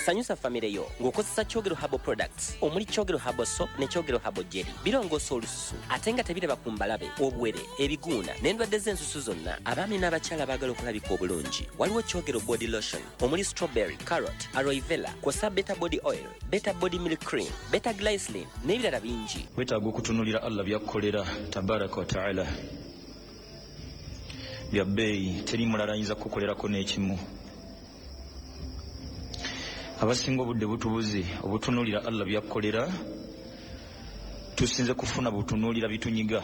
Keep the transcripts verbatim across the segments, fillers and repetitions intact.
sanyusa famire yo ng'okozesa Kyogero Herbal Products omuli Kyogero Herbal Soap ne Kyogero Herbal Jelly. Birongoosa olususu ate nga tebireba ku mbalabe, obwere, ebiguuna n'endwadde z'ensusu zonna. Abaami n'abakyala baagala okulabika obulungi. Waliwo Kyogero Body Lotion omuli strawberry, carrot, aloe vera, kw'ossa Beta Body Oil, Beta Body Milk Cream, Beta Glycerin n'ebirala bingi. Wetaaga okutunuulira Allah by'akolera tabaraka wa ta'ala. Bya bbeeyi, teri mulala ayinza kukolerako n'ekimu. Abasinga obudde butubuze obutunuulira Allah by'akolera, tusinze kufuna butunuulira bitunyiga.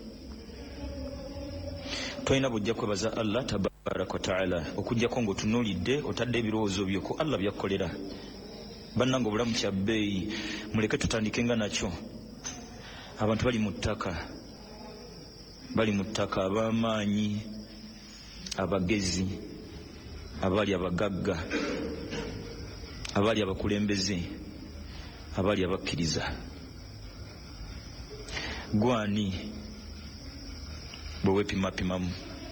Twalina bujja kwebaza Allah tabaraka wa ta'ala okujjako ng'otunuulidde otadde ebirowoozo byo ku Allah by'akolera. Bannange obulamu kya bbeeyi, muleke tutandikenga nakyo. Abantu bali mu ttaka, bali mu ttaka ab'amaanyi, abagezi, abali abagagga, abali abakulembeze, abali abakkiriza. Gwani bwe weepimapimamu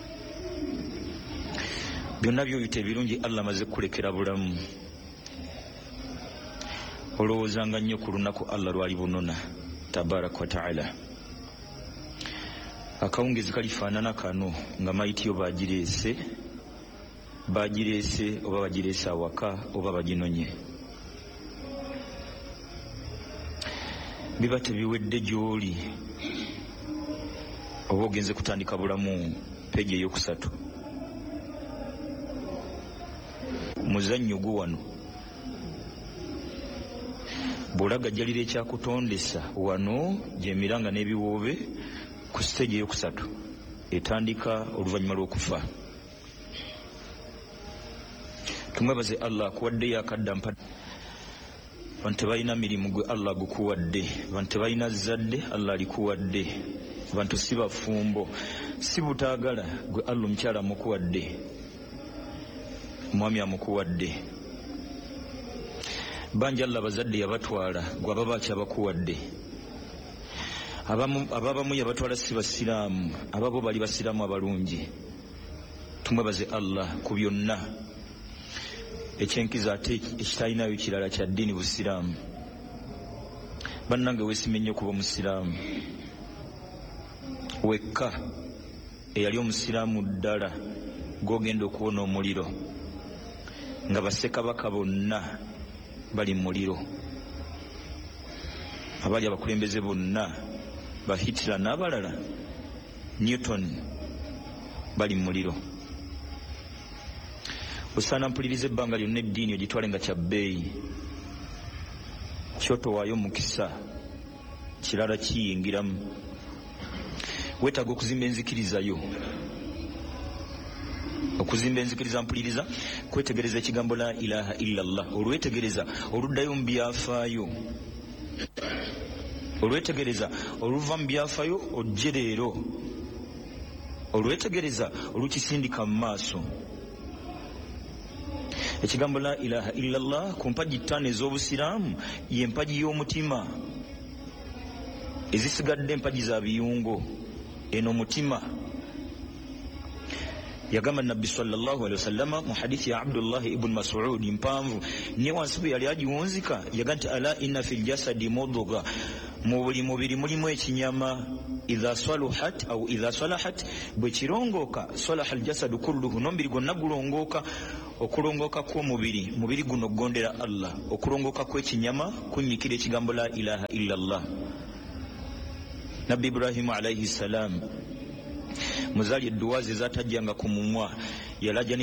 byonna by'oyita ebirungi Allah amaze kulekera bulamu. Olowoozanga nnyo ku lunaku Allah lwali bunona tabaraka wa ta'ala. Akawungezi kalifaanana kano nga mayitiyo baagireese baagireese oba bagireese awaka oba baginonye. Biba tebiwedde gy'oli oba ogenze kutandika bulamu peegi ey'okusatu. Muzannyo gwo wano bw'olagajjalira ekyakutondesa wano gy'emiranga n'ebiwoobe ku siteegi ey'okusatu etandika oluvannyuma lw'okufa. Tumwebaze Allah akuwaddeyo akadda mpa. Abantu tebalina mirimu gwe Allah gukuwadde, abantu tebalina zadde Allah alikuwadde, abantu si bafumbo, si butaagala gwe Allah omukyala amukuwadde, mwami amukuwadde. Banji Allah bazadde yabatwala gwe ababa akyabakuwadde. Ababamu yabatwala si basiraamu, ababo bali basiraamu abalungi. Tumwebaze Allah ku byonna. Ekyenkiza ate ekitalinayo kirala kya ddiini busiraamu. Bannange weesime nnyo kuba omusiraamu. Wekka eyali omusiraamu ddala gw'ogenda okuwona omuliro nga bassekabaka bonna bali mu muliro. Abali abakulembeze bonna ba Hitler n'abalala Newton bali mu muliro. Osaana mpuliriza ebbanga lyonna eddiini ogitwale nga kya bbeeyi. Kyotowaayo mukisa kirala kiyingiramu. Weetaaga okuzimba enzikirizayo. Okuzimba enzikiriza mpuliriza kwetegereza ekigambo la ilaha illallah. Olwetegereza oluddayo mu byafaayo. Olwetegereza oluva mu byafaayo ojje leero. Olwetegereza olukisindika mu maaso. Ekigambo la ilaha illallah ku mpagi ttaano ez'obusiraamu y'empagi y'omutima. Ezisigadde empagi za biyungo. Eno mutima. Yagamba Nabbi sallallahu alaihi wasallama mu hadithi ya Abdullah ibn Mas'ud mpanvu ne wansi bwe yali agiwunzika yaga nti ala inna fil jasadi mudghah, mu buli mubiri mulimu ekinyama. Idha saluhat au idha salahat, bwe kirongoka salaha aljasadu kulluhu, nomubiri gwonna gulongoka. Okulongoka kw'omubiri, mubiri guno gondera Allah. Okulongoka kw'ekinyama kunnyikira ekigambo la ilaha illallah. Nabbi Ibrahim alayhi salam muzaali edduwa ze zaatajjanga ku mumwa yalaja